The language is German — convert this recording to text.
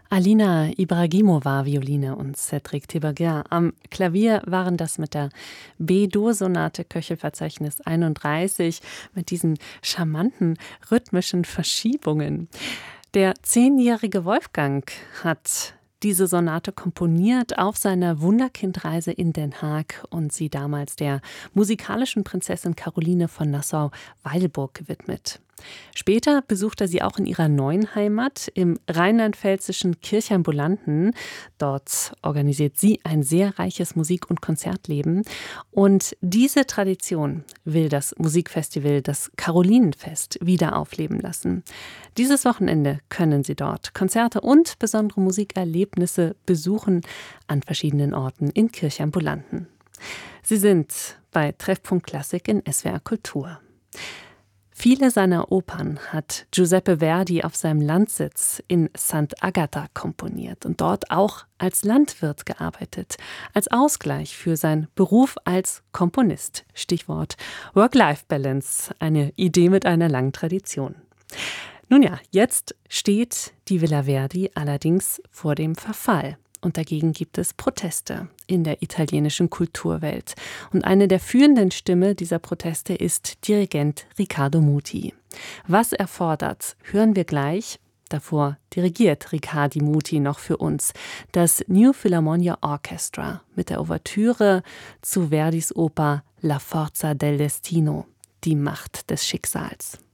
Alina Ibragimova Violine und Cédric Tiberghien am Klavier waren das mit der B-Dur-Sonate Köchelverzeichnis 31 mit diesen charmanten rhythmischen Verschiebungen. Der 10-jährige Wolfgang hat diese Sonate komponiert auf seiner Wunderkindreise in Den Haag und sie damals der musikalischen Prinzessin Caroline von Nassau-Weilburg gewidmet. Später besucht er sie auch in ihrer neuen Heimat im rheinland-pfälzischen Kirchambulanten. Dort organisiert sie ein sehr reiches Musik- und Konzertleben. Und diese Tradition will das Musikfestival, das Carolinenfest, wieder aufleben lassen. Dieses Wochenende können Sie dort Konzerte und besondere Musikerlebnisse besuchen an verschiedenen Orten in Kirchambulanten. Sie sind bei Treffpunkt Klassik in SWR Kultur. Viele seiner Opern hat Giuseppe Verdi auf seinem Landsitz in Sant'Agata komponiert und dort auch als Landwirt gearbeitet, als Ausgleich für seinen Beruf als Komponist. Stichwort Work-Life-Balance, eine Idee mit einer langen Tradition. Nun ja, jetzt steht die Villa Verdi allerdings vor dem Verfall. Und dagegen gibt es Proteste in der italienischen Kulturwelt. Und eine der führenden Stimmen dieser Proteste ist Dirigent Riccardo Muti. Was er fordert, hören wir gleich. Davor dirigiert Riccardo Muti noch für uns das New Philharmonia Orchestra mit der Ouvertüre zu Verdis Oper La Forza del Destino, die Macht des Schicksals.